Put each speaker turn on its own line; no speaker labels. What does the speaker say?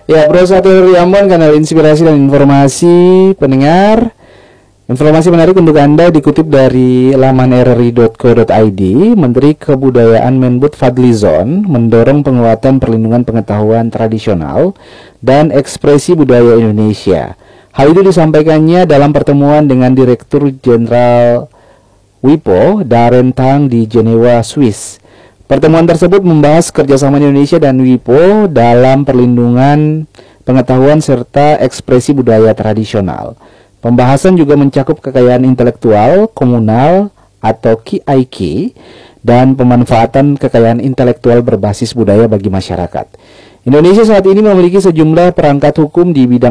Ya, Bro Satur Yambon, kanal inspirasi dan informasi pendengar. Informasi menarik untuk Anda dikutip dari laman rri.co.id. Menteri Kebudayaan Menbud Fadlizon mendorong penguatan perlindungan pengetahuan tradisional dan ekspresi budaya Indonesia. Hal itu disampaikannya dalam pertemuan dengan Direktur Jenderal WIPO Darren Tang di Jenewa, Swiss. Pertemuan tersebut membahas kerjasama Indonesia dan WIPO dalam perlindungan pengetahuan serta ekspresi budaya tradisional. Pembahasan juga mencakup kekayaan intelektual komunal atau KIK dan pemanfaatan kekayaan intelektual berbasis budaya bagi masyarakat. Indonesia saat ini memiliki sejumlah perangkat hukum di bidang